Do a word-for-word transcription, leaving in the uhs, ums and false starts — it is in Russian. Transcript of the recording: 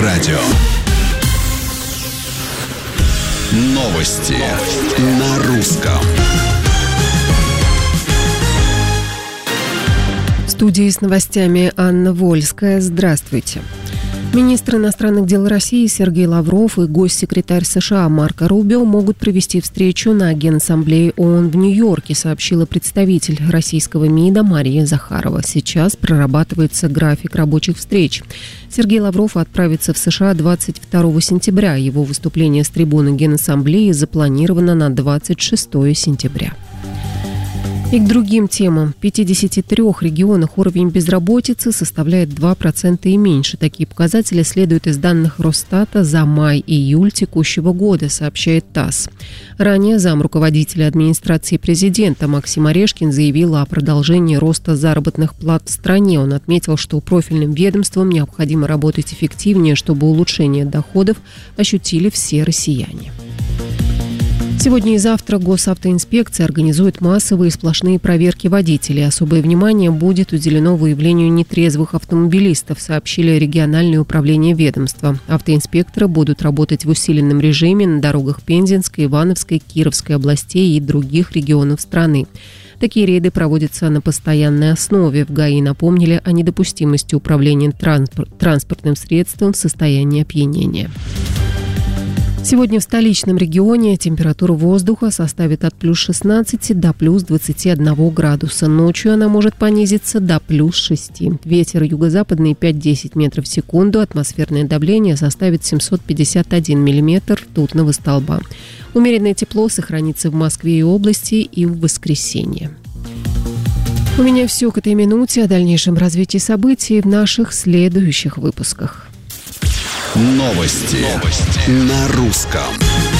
радио. Новости на русском. В студии с новостями Анна Вольская. Здравствуйте. Министр иностранных дел России Сергей Лавров и госсекретарь США Марко Рубио могут провести встречу на Генассамблее ООН в Нью-Йорке, сообщила представитель российского МИДа Мария Захарова. Сейчас прорабатывается график рабочих встреч. Сергей Лавров отправится в США двадцать второго сентября. Его выступление с трибуны Генассамблеи запланировано на двадцать шестого сентября. И к другим темам. В пятидесяти трёх регионах уровень безработицы составляет два процента и меньше. Такие показатели следуют из данных Росстата за май-июль текущего года, сообщает ТАСС. Ранее замруководителя администрации президента Максим Орешкин заявил о продолжении роста заработных плат в стране. Он отметил, что профильным ведомствам необходимо работать эффективнее, чтобы улучшение доходов ощутили все россияне. Сегодня и завтра госавтоинспекция организует массовые сплошные проверки водителей. Особое внимание будет уделено выявлению нетрезвых автомобилистов, сообщили региональные управления ведомства. Автоинспекторы будут работать в усиленном режиме на дорогах Пензенской, Ивановской, Кировской областей и других регионов страны. Такие рейды проводятся на постоянной основе. В ГАИ напомнили о недопустимости управления транспорт, транспортным средством в состоянии опьянения. Сегодня в столичном регионе температура воздуха составит от плюс шестнадцати до плюс двадцати одного градуса. Ночью она может понизиться до плюс шести. Ветер юго-западный пять-десять метров в секунду. Атмосферное давление составит семьсот пятьдесят один миллиметр ртутного столба. Умеренное тепло сохранится в Москве и области и в воскресенье. У меня все к этой минуте. О дальнейшем развитии событий в наших следующих выпусках. Новости, Новости. на русском.